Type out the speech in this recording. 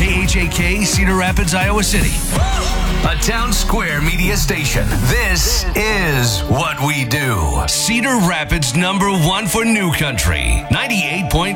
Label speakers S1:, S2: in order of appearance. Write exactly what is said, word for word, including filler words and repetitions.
S1: K H A K, Cedar Rapids, Iowa City.
S2: A Town Square media station. This is what we do.
S1: Cedar Rapids number one for New Country, ninety-eight point